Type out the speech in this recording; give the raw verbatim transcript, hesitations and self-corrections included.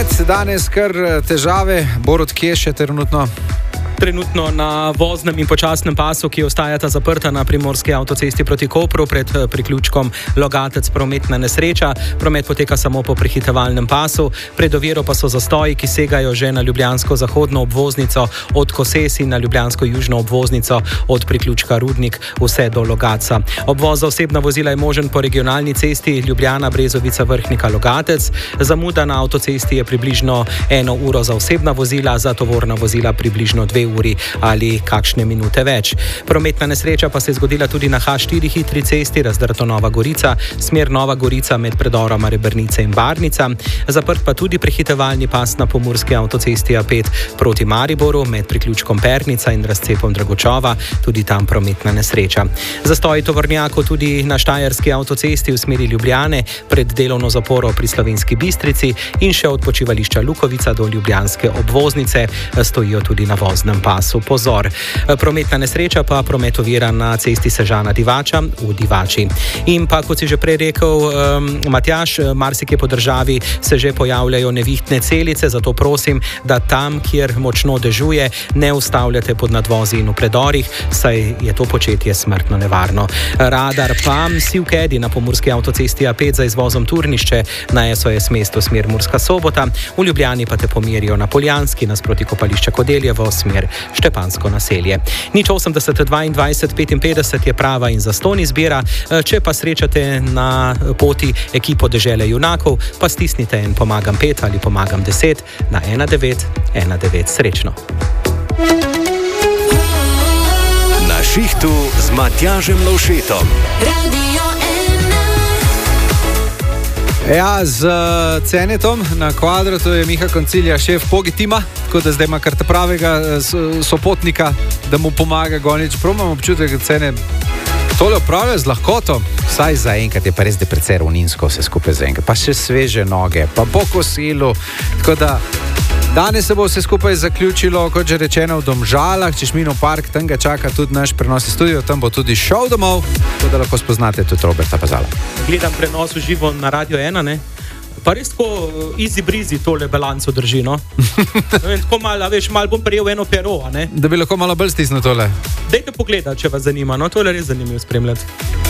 Promet danes kar težave, Borut, kje še trenutno? Trenutno na voznem in počasnem pasu, ki ostajata zaprta na primorski avtocesti proti Kopru pred priključkom Logatec, prometna nesreča. Promet poteka samo po prehitevalnem pasu, pred oviro pa so zastoji, ki segajo že na ljubljansko zahodno obvoznico od Koses in na ljubljansko južno obvoznico od priključka Rudnik vse do Logatca. Obvoz za osebna vozila je možen po regionalni cesti Ljubljana, Brezovica, Vrhnika, Logatec. Zamuda na avtocesti je približno eno uro za osebna vozila, za tovorna vozila približno dve uri ali kakšne minute več. Prometna nesreča pa se je zgodila tudi na ha štiri hitri cesti, razdrto Nova Gorica, smer Nova Gorica med predoroma Rebrnice in Barnica. Zaprt pa tudi prehitevalni pas na pomurski avtocesti a pet proti Mariboru med priključkom Pernica in razcepom Dragočova, tudi tam prometna nesreča. Zastoji tovornjakov tudi na štajerski avtocesti v smeri Ljubljane pred delovno zaporo pri Slovenski Bistrici in še od počivališča Lukovica do ljubljanske obvoznice stojijo tudi na voznem pasu. Pozor. Prometna nesreča pa promet ovira na cesti Sežana Divača v Divači. In pa, kot si že prej rekel, um, Matjaž, marsikje po državi se že pojavljajo nevihtne celice, zato prosim, da tam, kjer močno dežuje, ne ustavljate pod nadvozi in v predorih, saj je to početje smrtno nevarno. Radar pa Sivkedi na pomurski avtocesti a pet za izvozom Turnišče na es o es mesto smer Murska Sobota, v Ljubljani pa te pomerijo na Poljanski nasproti kopališča Kodeljevo smer Štepansko naselje. Nič osemdeset dvaindvajset petinpetdeset je prava in zastonj izbira. Če pa srečate na poti ekipo Dežele junakov, pa stisnite en pomagam pet ali pomagam deset na ena devet ena devet. Srečno. Na šihtu z Matjažem Lovšetom. Ja, z Cenetom na kvadratu je Miha Koncilija šef Pogi tima, tako da zdaj ima kar ta pravega sopotnika, da mu pomaga gonič. Prav imam občutek, da Cene tole upravlja z lahkoto. Vsaj za enkrat je pa res, da precej ravninsko vse skupaj za enkrat. Pa še sveže noge, pa po kosilu. Tako da danes se bo vse skupaj zaključilo, kot že rečeno, v Domžalah, Češminov park, tam ga čaka tudi naš prenos studio, tam bo tudi šel domov, tako da lahko spoznate tudi Roberta Pazala. Gledam prenos v živo na Radio ena, ne? Pa res tako easy breezy tole balanco drži, no? Tako malo, veš, malo bom prijel eno pero, ne? Da bi lahko malo bolj stisnil tole. Dajte pogledati, če vas zanima, no? Tole je res zanimivo spremljati.